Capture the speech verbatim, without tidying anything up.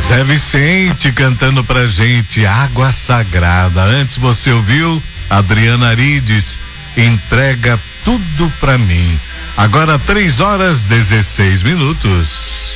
Zé Vicente cantando pra gente Água Sagrada. Antes você ouviu Adriana Arides, Entrega Tudo Pra Mim. Agora três horas dezesseis minutos.